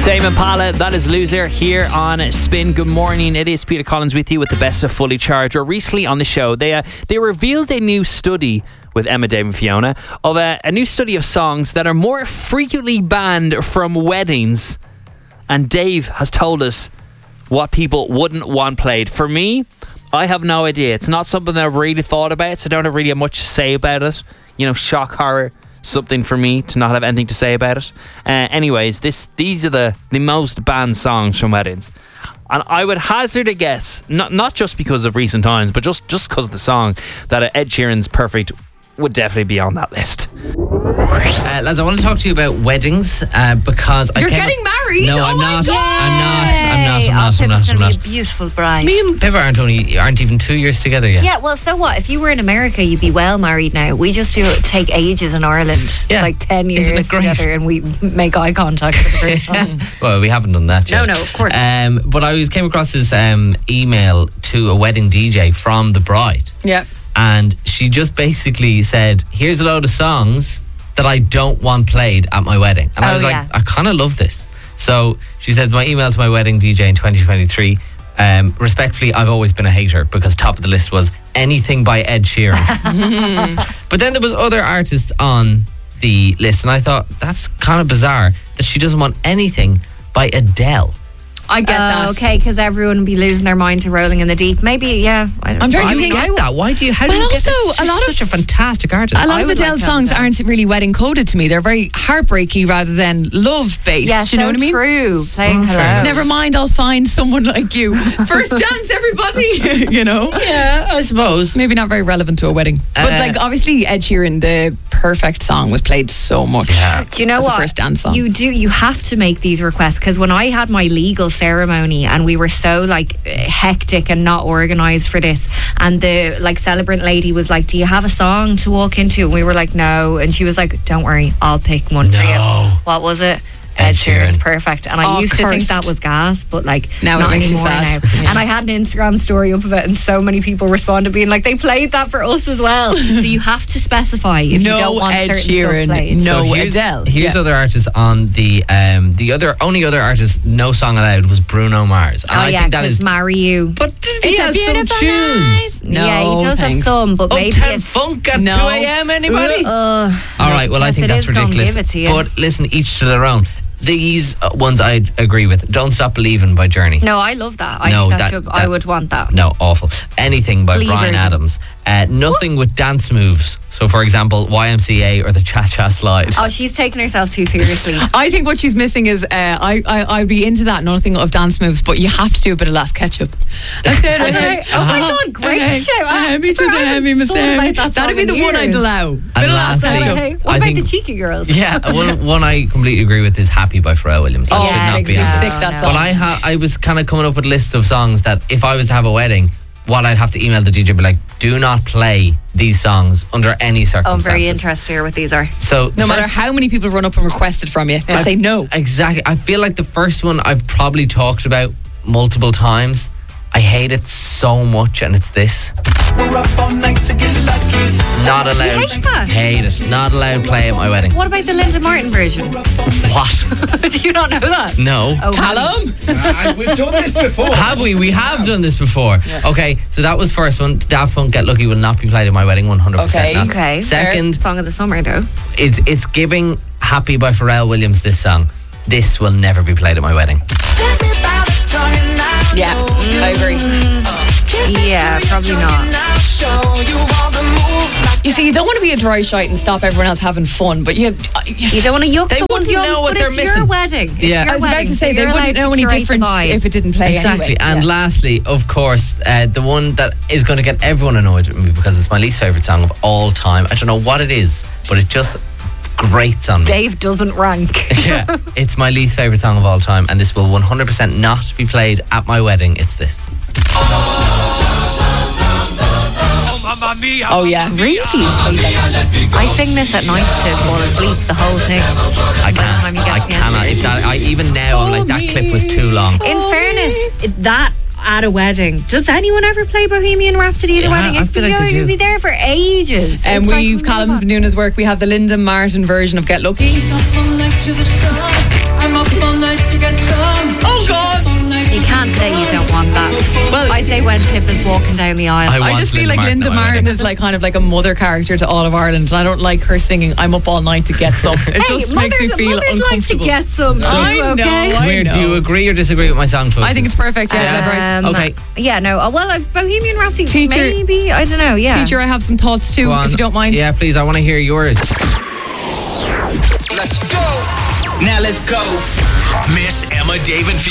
Tame Impala, that is Loser here on Spin. Good morning, it is Peter Collins with you with the best of Fully Charged. Recently on the show, they revealed a new study with Emma, Dave and Fiona of a new study of songs that are more frequently banned from weddings. And Dave has told us what people wouldn't want played. For me, I have no idea. It's not something that I've really thought about, so I don't really have much to say about it. You know, shock horror, something for me to not have anything to say about it. Anyways, these are the most banned songs from weddings. And I would hazard a guess, not just because of recent times, but just because of the song, that Ed Sheeran's Perfect would definitely be on that list. Lads, I want to talk to you about weddings because You're getting married? No, I'm not. I'm not. Pip's going to be a beautiful bride. Me and Pip aren't even 2 years together yet. Yeah, well, so what? If you were in America, you'd be well married now. We just take ages in Ireland. Yeah. Like 10 years Isn't it great? together, and we make eye contact for the first time. Well, we haven't done that yet. No, of course. But I came across this email to a wedding DJ from the bride. Yeah. And she just basically said, here's a load of songs that I don't want played at my wedding. And I was like, I kind of love this. So she said, my email to my wedding DJ in 2023, respectfully, I've always been a hater because top of the list was anything by Ed Sheeran. But then there was other artists on the list, and I thought, that's kind of bizarre that she doesn't want anything by Adele. I get that. Okay, because everyone would be losing their mind to Rolling in the Deep. Maybe, yeah. I'm trying to think. Get that? Why do you? How do you get that? She's such a fantastic artist. A lot of Adele's songs aren't really wedding coded to me. They're very heartbreaky rather than love based. Yeah, you know what I mean? True. Playing Hello. Never mind, I'll find someone like you. First dance, everybody. You know? Yeah, I suppose. Maybe not very relevant to a wedding. But like, obviously, Ed Sheeran, the Perfect song was played so much. Yeah. Do you know as what? The first dance song. You have to make these requests, because when I had my legal ceremony and we were so like hectic and not organised for this, and the like celebrant lady was like, do you have a song to walk into? And we were like, no. And she was like, don't worry, I'll pick one for you. What was it? Ed Sheeran's Perfect. And I used to think that was gas, but like now not it makes anymore you sad. now. And I had an Instagram story up of it, and so many people responded being like, they played that for us as well. So you have to specify if you don't want Ed certain Sheeran, stuff played. no So here's Adele. Here's other artists on the only other artist no song allowed was Bruno Mars. And I think that is Marry You. But he has some tunes. No, yeah, he does thanks. have some, but maybe Uptown it's Funk at No. 2 a.m. Anybody? All right, well, I yes, think it that's is gonna ridiculous. give it to you. But listen, each to their own. These ones I agree with. Don't Stop Believing by Journey. No, I love that. I No, think that- I would want that. No, awful. Anything by Believers. Bryan Adams. Nothing with dance moves. So, for example, YMCA or the Cha-Cha Slide. Oh, she's taking herself too seriously. I think what she's missing is I'd be into that, nothing of dance moves, but you have to do a bit of Last Ketchup. Okay. Oh my God, great show. Me to the Hemi That'd be the one I'd allow. And Bit of Last lastly, Ketchup. Okay. What I about think- the Cheeky Girls? Yeah, one I completely agree with is Happy by Pharrell Williams. That should not makes be me on the sick, list. that No. song. But I was kind of coming up with a list of songs that if I was to have a wedding, what I'd have to email the DJ, be like, do not play these songs under any Oh, I'm circumstances. very interested to hear what these are. So No matter first- how many people run up and request it from you, just say no. Exactly. I feel like the first one I've probably talked about multiple times. I hate it so much, and it's this. We're up all night to get lucky. Not allowed. You hate that? Hate it. Not allowed play at my wedding. What about the Linda Martin version? What? Do you not know that? No. Oh, Callum? We've done this before. Have we? We have done this before. Okay, so that was first one. Daft Punk Get Lucky will not be played at my wedding, 100%. Okay. not. Okay. Second, Song of the summer, though. it's giving Happy by Pharrell Williams this song. This will never be played at my wedding. Yeah, I agree. Yeah, probably not. You see, you don't want to be a dry shite and stop everyone else having fun, but you don't want to yuck They the ones wouldn't young, know what but they're it's missing. your wedding. It's Yeah. your I was about wedding, to so say they you're wouldn't allowed know to any curate the difference vibe. if it didn't play Exactly. anyway. And lastly, of course, the one that is going to get everyone annoyed with me because it's my least favourite song of all time. I don't know what it is, but it just grates on me. Dave doesn't rank. Yeah, it's my least favourite song of all time, and this will 100% not be played at my wedding. It's this. Oh yeah, Really? I sing this at night to fall asleep, the whole thing. I By the time you can't. get I to the end. cannot. If that, even now, I'm like, that clip was too long. In fairness, that at a wedding, does anyone ever play Bohemian Rhapsody at a Yeah, wedding? I If feel you like they go, do. you'll be there for ages. And It's like, we've oh my Callum's God. been doing his work. We have the Linda Martin version of Get Lucky. I'm up all night to get I'd say when Pippa's walking down the aisle. I just feel like Linda Martin is like kind of like a mother character to all of Ireland, and I don't like her singing "I'm up all night to get some." It just makes me feel uncomfortable. Like to get some. I know. Do you agree or disagree with my song choices? I think it's perfect. Yeah, okay. Yeah, no. Well, Bohemian Rhapsody. Teacher, maybe, I don't know. Yeah. Teacher, I have some thoughts too, if you don't mind. Yeah, please. I want to hear yours. Let's go. Now let's go. Miss Emma, Dave and Fiona.